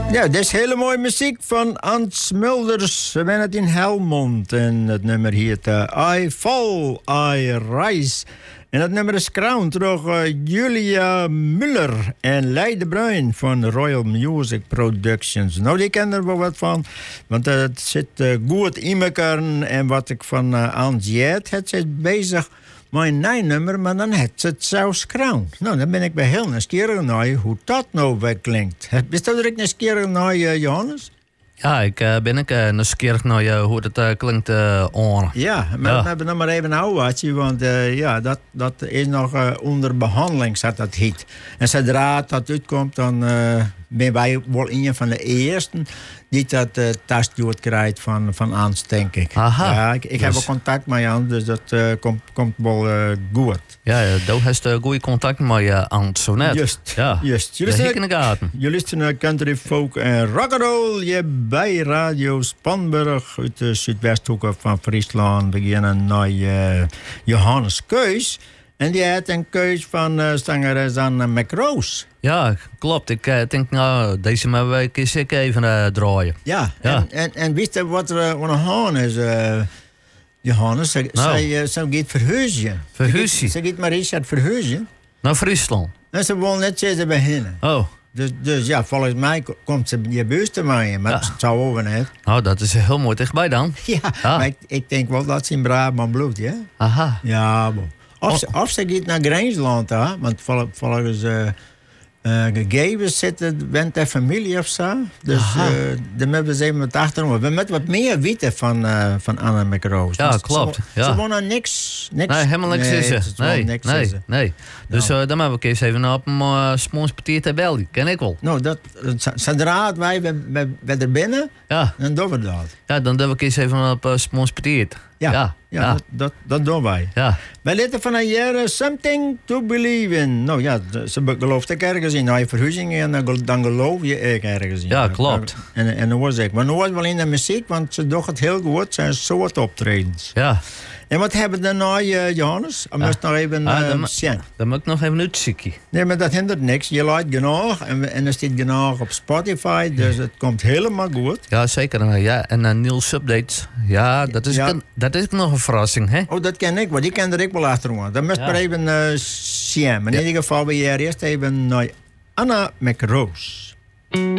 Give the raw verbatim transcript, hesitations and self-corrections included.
Ja, dit is hele mooie muziek van Ans Mulders. We zijn het in Helmond. En het nummer heet uh, I Fall, I Rise. En het nummer is Crown door uh, Julia Muller en Leide Bruin van Royal Music Productions. Nou, die kennen er wel wat van, want uh, het zit uh, goed in elkaar. En wat ik van uh, Ans jet, het zit bezig met een nieuw nummer, maar dan heeft het zelfs Crown. Nou, dan ben ik bij heel nieuwsgierig naar hoe dat nou weer klinkt. Bist u er ook nieuwsgierig naar, uh, Johannes? Ja, ik uh, ben ik uh, nieuwsgierig naar uh, hoe het uh, klinkt uh, on. Ja, maar ja. we hebben nog maar even een ouwaatje, want uh, ja, dat, dat is nog uh, onder behandeling, zat dat heet. En zodra dat uitkomt, dan uh, ben wij wel een van de eersten die dat uh, tastjoord krijgt van, van Ans, denk ik. Aha. Ja, ik, ik dus heb wel contact met Jan, dus dat uh, komt, komt wel uh, goed. Ja, ja, daar heeft uh, goede contact met uh, Ans, zo net. Juist, ja. juist. Jullie zijn in de gaten. Je luistert naar country, folk en rock'n'roll. Je bij Radio Spanburg uit de Zuidwesthoek van Friesland. Beginnen naar uh, Johannes Keus. En die had een keus van uh, zangeres Anne McRose. Ja, klopt. Ik uh, denk, nou, deze week is ik even uh, draaien. Ja, ja. En, en, en wist je wat er uh, aan de hand is, uh, Johannes? Ze, nou. zij, uh, ze gaat verhuizen. Verhuizen? Ze gaat maar Richard verhuizen. Naar Friesland? En ze wil net zeggen beginnen. Oh. Dus, dus ja, volgens mij komt ze je buurt te maken, maar ja. Het zou over net. Nou, dat is heel mooi dichtbij dan. Ja, ja. Maar ik, ik denk wel dat ze in Brabant bloedt, ja? Aha. Ja, bon. Of, ze, of ze gaat naar Grijnsland, hè? Want vol, volgens uh, uh, gegevens zitten, bent de familie of zo. Dus uh, daar hebben ze even wat achterom. We moeten wat meer weten van, uh, van Anne McRose. Ja, dus klopt. Ze, ja. ze wonen niks, niks. Nee, helemaal niks nee, is ze. Nee, niks nee, is ze. nee. Dus nou. uh, dan hebben we eens even op een uh, sponsorpartier te bellen. Ken ik wel. Nou, dat, zodra wij er binnen, ja. dan doen we dat. Ja, dan doen we eens even op uh, sponsorpartier. Ja, ja, ja, ja. Dat, dat, dat doen wij. Ja. Wij litten van een jaar uh, Something to Believe in. Nou ja, ze gelooft ik ergens in. Nou, je verhuizingen en dan, dan geloof je ik ergens in. Ja, klopt. En, en dat was ik. Maar nu was wel in de muziek, want ze doen het heel goed. Zijn soort optredens. Ja. En wat hebben we daarna, uh, Johannes? We moeten nog even ah, uh, dan, zien. Dan moet ik nog even uitzoeken. Nee, maar dat hindert niks. Je laat genoeg en, en er staat genoeg op Spotify. Dus het komt helemaal goed. Ja, zeker. Ja, en uh, Niels Updates. Ja, dat is, ja. Een, dat is nog een verrassing, hè? Oh, dat ken ik. Want die ken er ik wel achteraan. Dan moet je ja. maar even uh, zien. Maar in ja. ieder geval, we hier eerst even naar Anne McRose.